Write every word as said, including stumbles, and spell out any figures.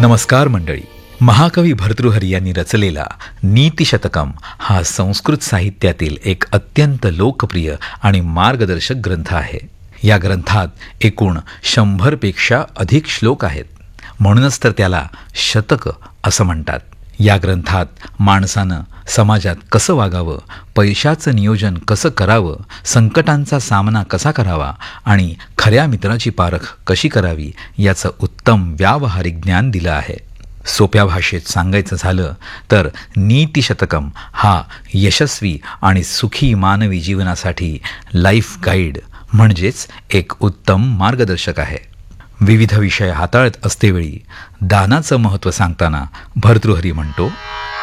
नमस्कार मंडळी. महाकवी भर्तृहरी यांनी रचलेला नीतिशतकम हा संस्कृत साहित्यातील एक अत्यंत लोकप्रिय आणि मार्गदर्शक ग्रंथ आहे. या ग्रंथात एकूण शंभरपेक्षा अधिक श्लोक आहेत, म्हणूनच तर त्याला शतक असं म्हणतात. या ग्रंथात माणसानं समाजात कसं वागावं, पैशाचं नियोजन कसं करावं, संकटांचा सामना कसा करावा आणि खऱ्या मित्राची पारख कशी करावी याचं उत्तम व्यावहारिक ज्ञान दिलं आहे. सोप्या भाषेत सांगायचं झालं तर नीतिशतकम हा यशस्वी आणि सुखी मानवी जीवनासाठी लाईफ गाईड म्हणजेच एक उत्तम मार्गदर्शक आहे. विविध विषय हाताळत असतेवेळी दानाचं महत्त्व सांगताना भर्तृहरी म्हणतो,